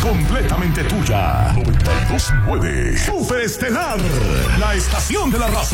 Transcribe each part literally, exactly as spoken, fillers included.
completamente tuya. noventa y dos punto nueve Super Estelar, la estación de la raza.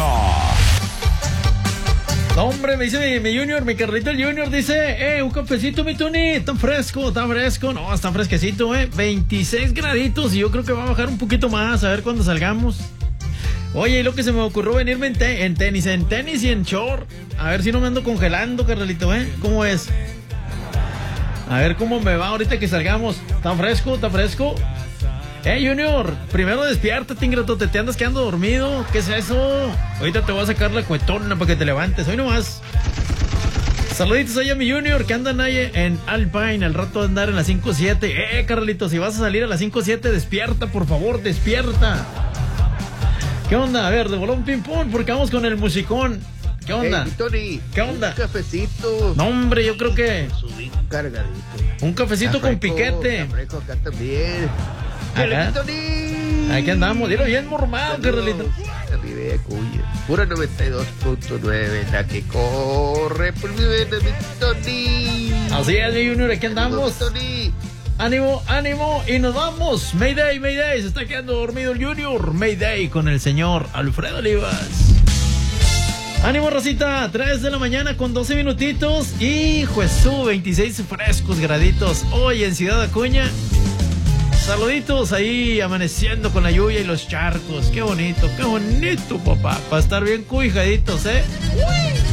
No, hombre, me dice mi, mi Junior, mi Carlito el Junior, dice, eh, un cafecito, mi Tony, tan fresco, tan fresco, no, está fresquecito, eh, veintiséis graditos y yo creo que va a bajar un poquito más, a ver cuando salgamos. Oye, y lo que se me ocurrió venirme en, te en tenis, en tenis y en short, a ver si no me ando congelando, Carlito, eh, ¿cómo es? A ver cómo me va ahorita que salgamos, tan fresco, tan fresco. Eh, Junior, primero despiértate, ingratote, te andas quedando dormido. ¿Qué es eso? Ahorita te voy a sacar la cuetona para que te levantes. Hoy nomás. Saluditos ahí a mi Junior, que andan ahí en Alpine. Al rato de andar en la cinco siete. Eh, Carlito, si vas a salir a la cinco siete, despierta, por favor, despierta. ¿Qué onda? A ver, de bolón ping pong, porque vamos con el musicón. ¿Qué onda? Hey, Tony, ¿Qué onda? Un cafecito. No, hombre, yo creo que... Subí cargadito. Un cafecito con Cafreco, piquete. Cafreco acá también. Acá. Aquí andamos, dilo bien mormado, Carlito. A mi bella cuya. Pura noventa y dos punto nueve, la que corre por mi vena, mi Tony. Así es, mi Junior, aquí andamos. Tony. Ánimo, ánimo, y nos vamos. Mayday, Mayday, se está quedando dormido el Junior. Mayday con el señor Alfredo Olivas. Ánimo, Rosita, tres de la mañana con doce minutitos. Y Jesús, veintiséis frescos graditos hoy en Ciudad Acuña. Saluditos ahí, amaneciendo con la lluvia y los charcos. Qué bonito, qué bonito, papá. Para estar bien cobijaditos, ¿eh? ¡Uy!